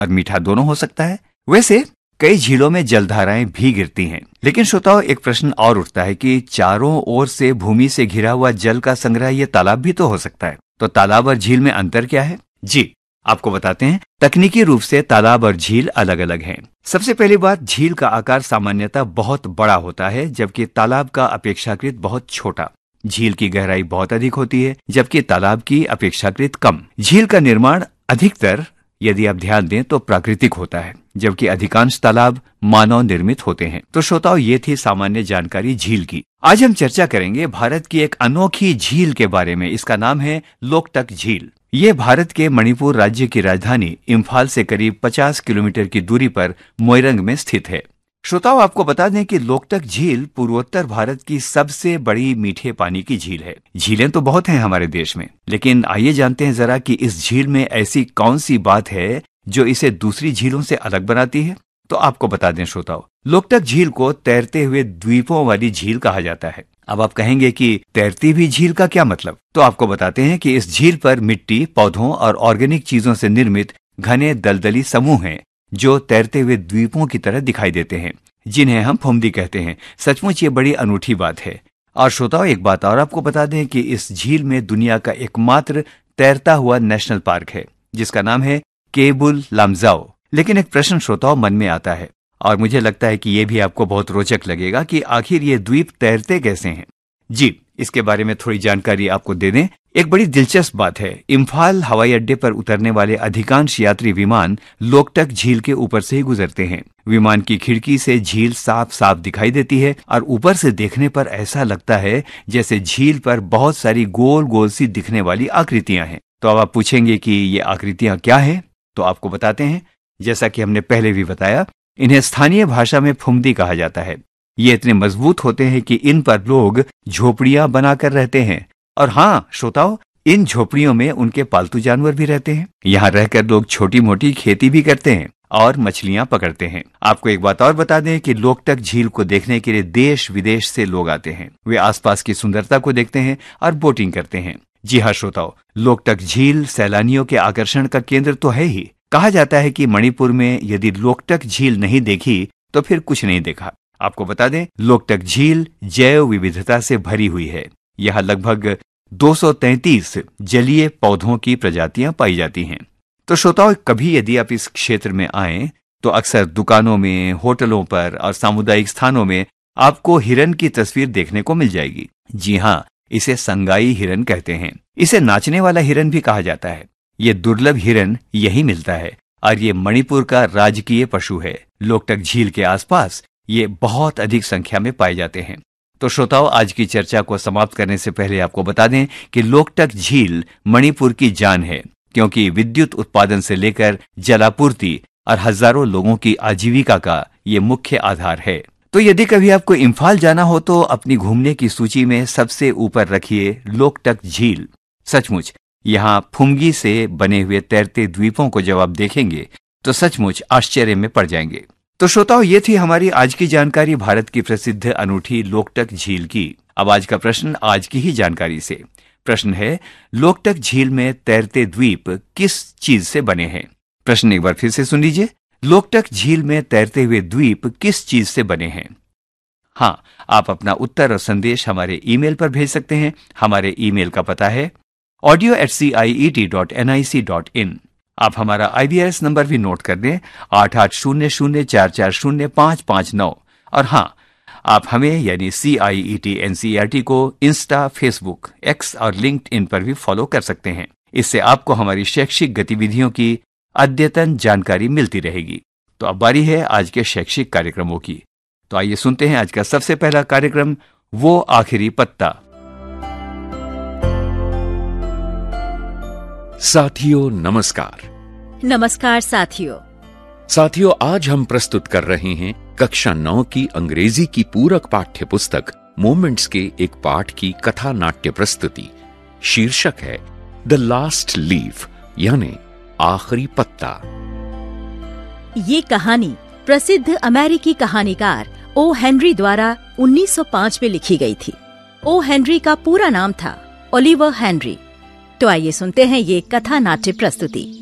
और मीठा दोनों हो सकता है। वैसे कई झीलों में जलधाराएं भी गिरती हैं, लेकिन श्रोताओं एक प्रश्न और उठता है कि चारों ओर से भूमि से घिरा हुआ जल का संग्रह ये तालाब भी तो हो सकता है। तो तालाब और झील में अंतर क्या है? जी आपको बताते हैं। तकनीकी रूप से तालाब और झील अलग अलग हैं। सबसे पहली बात, झील का आकार सामान्यतः बहुत बड़ा होता है, जबकि तालाब का अपेक्षाकृत बहुत छोटा। झील की गहराई बहुत अधिक होती है, जबकि तालाब की अपेक्षाकृत कम। झील का निर्माण अधिकतर, यदि आप ध्यान दें तो, प्राकृतिक होता है, जबकि अधिकांश तालाब मानव निर्मित होते हैं। तो श्रोताओं ये थी सामान्य जानकारी झील की। आज हम चर्चा करेंगे भारत की एक अनोखी झील के बारे में। इसका नाम है लोकटक झील। ये भारत के मणिपुर राज्य की राजधानी इम्फाल से करीब 50 किलोमीटर की दूरी पर मोइरंग में स्थित है। श्रोताओं आपको बता दें कि लोकटक झील पूर्वोत्तर भारत की सबसे बड़ी मीठे पानी की झील है। झीलें तो बहुत हैं हमारे देश में, लेकिन आइए जानते हैं जरा कि इस झील में ऐसी कौन सी बात है जो इसे दूसरी झीलों से अलग बनाती है। तो आपको बता दें श्रोताओं, लोकटक झील को तैरते हुए द्वीपों वाली झील कहा जाता है। अब आप कहेंगे कि तैरती हुई झील का क्या मतलब? तो आपको बताते हैं कि इस झील पर मिट्टी, पौधों और ऑर्गेनिक चीजों से निर्मित घने दलदली समूह हैं जो तैरते हुए द्वीपों की तरह दिखाई देते हैं, जिन्हें हम फुमदी कहते हैं। सचमुच ये बड़ी अनूठी बात है। और श्रोताओं एक बात और आपको बता दें कि इस झील में दुनिया का एकमात्र तैरता हुआ नेशनल पार्क है, जिसका नाम है केबुल लामजाओ। लेकिन एक प्रश्न श्रोताओं मन में आता है, और मुझे लगता है कि ये भी आपको बहुत रोचक लगेगा कि आखिर ये द्वीप तैरते कैसे हैं। जी इसके बारे में थोड़ी जानकारी आपको दे दें। एक बड़ी दिलचस्प बात है, इम्फाल हवाई अड्डे पर उतरने वाले अधिकांश यात्री विमान लोकटक झील के ऊपर से ही गुजरते हैं। विमान की खिड़की से झील साफ साफ दिखाई देती है और ऊपर से देखने पर ऐसा लगता है जैसे झील पर बहुत सारी गोल गोल सी दिखने वाली आकृतियां हैं। तो अब आप पूछेंगे कि ये आकृतियां क्या है? तो आपको बताते हैं। जैसा कि हमने पहले भी बताया, इन्हें स्थानीय भाषा में फुमदी कहा जाता है। ये इतने मजबूत होते हैं कि इन पर लोग झोपड़ियां बनाकर रहते हैं। और हाँ श्रोताओं, इन झोपड़ियों में उनके पालतू जानवर भी रहते हैं। यहाँ रहकर लोग छोटी मोटी खेती भी करते हैं और मछलियां पकड़ते हैं। आपको एक बात और बता दें कि लोकटक झील को देखने के लिए देश विदेश से लोग आते हैं। वे आसपास की सुंदरता को देखते हैं और बोटिंग करते हैं। जी हाँ श्रोताओं, लोकटक झील सैलानियों के आकर्षण का केंद्र तो है ही। कहा जाता है कि मणिपुर में यदि लोकटक झील नहीं देखी तो फिर कुछ नहीं देखा। आपको बता दें, लोकटक झील जैव विविधता से भरी हुई है। यहाँ लगभग 233 जलीय पौधों की प्रजातियां पाई जाती हैं। तो श्रोताओं कभी यदि आप इस क्षेत्र में आएं तो अक्सर दुकानों में, होटलों पर और सामुदायिक स्थानों में आपको हिरन की तस्वीर देखने को मिल जाएगी। जी हाँ, इसे संगाई हिरन कहते हैं। इसे नाचने वाला हिरन भी कहा जाता है। ये दुर्लभ हिरन यही मिलता है और ये मणिपुर का राजकीय पशु है। लोकटक झील के आसपास ये बहुत अधिक संख्या में पाए जाते हैं। तो श्रोताओं आज की चर्चा को समाप्त करने से पहले आपको बता दें कि लोकटक झील मणिपुर की जान है, क्योंकि विद्युत उत्पादन से लेकर जलापूर्ति और हजारों लोगों की आजीविका का ये मुख्य आधार है। तो यदि कभी आपको इम्फाल जाना हो तो अपनी घूमने की सूची में सबसे ऊपर रखिए लोकटक झील। सचमुच यहाँ फुमगी से बने हुए तैरते द्वीपों को जब आप देखेंगे तो सचमुच आश्चर्य में पड़ जाएंगे। तो श्रोताओं ये थी हमारी आज की जानकारी भारत की प्रसिद्ध अनूठी लोकटक झील की। अब आज का प्रश्न आज की ही जानकारी से। प्रश्न है, लोकटक झील में तैरते द्वीप किस चीज से बने हैं? प्रश्न एक बार फिर से सुन लीजिए। लोकटक झील में तैरते हुए द्वीप किस चीज से बने हैं? हाँ, आप अपना उत्तर और संदेश हमारे ईमेल पर भेज सकते हैं। हमारे ईमेल का पता है audio@ciet.nic.in। आप हमारा IVRS नंबर भी नोट कर दें, 8800440559। और हाँ, आप हमें यानी CIET NCERT को इंस्टा, फेसबुक, एक्स और लिंक्डइन पर भी फॉलो कर सकते हैं। इससे आपको हमारी शैक्षिक गतिविधियों की अद्यतन जानकारी मिलती रहेगी। तो अब बारी है आज के शैक्षिक कार्यक्रमों की। तो आइए सुनते हैं आज का सबसे पहला कार्यक्रम, वो आखिरी पत्ता। साथियों नमस्कार। नमस्कार साथियों, आज हम प्रस्तुत कर रहे हैं कक्षा 9 की अंग्रेजी की पूरक पाठ्य पुस्तक मोमेंट्स के एक पाठ की कथा नाट्य प्रस्तुति। शीर्षक है द लास्ट लीफ, यानी आखिरी पत्ता। ये कहानी प्रसिद्ध अमेरिकी कहानीकार ओ हेनरी द्वारा 1905 में लिखी गई थी। ओ हेनरी का पूरा नाम था ओलिवर हेनरी। तो आइए सुनते हैं ये कथा नाट्य प्रस्तुति।